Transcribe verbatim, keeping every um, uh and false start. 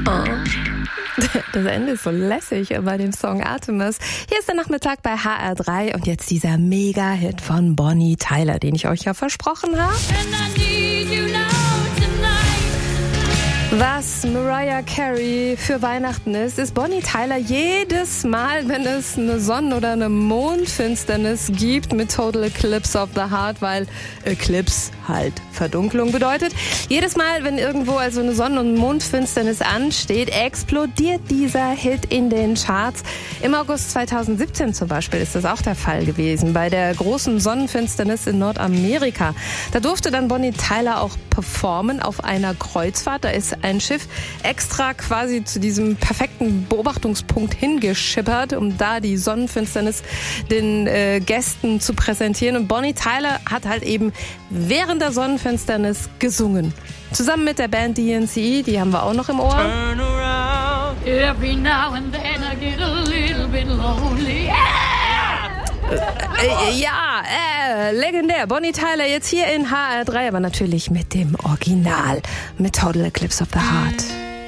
Das Ende ist so lässig bei dem Song Artemis. Hier ist der Nachmittag bei H R drei und jetzt dieser Mega-Hit von Bonnie Tyler, den ich euch ja versprochen habe. Was Mariah Carey für Weihnachten ist, ist Bonnie Tyler jedes Mal, wenn es eine Sonnen- oder eine Mondfinsternis gibt mit Total Eclipse of the Heart, weil Eclipse halt Verdunklung bedeutet. Jedes Mal, wenn irgendwo also eine Sonnen- und Mondfinsternis ansteht, explodiert dieser Hit in den Charts. Im August zweitausendsiebzehn zum Beispiel ist das auch der Fall gewesen, bei der großen Sonnenfinsternis in Nordamerika. Da durfte dann Bonnie Tyler auch performen auf einer Kreuzfahrt. Da ist ein Schiff extra quasi zu diesem perfekten Beobachtungspunkt hingeschippert, um da die Sonnenfinsternis den äh, Gästen zu präsentieren. Und Bonnie Tyler hat halt eben während der Sonnenfinsternis gesungen. Zusammen mit der Band D N C, die haben wir auch noch im Ohr. Turn around. Every now and then I get a little bit lonely. Äh, ja, äh, legendär. Bonnie Tyler jetzt hier in H R drei, aber natürlich mit dem Original, mit Total Eclipse of the Heart.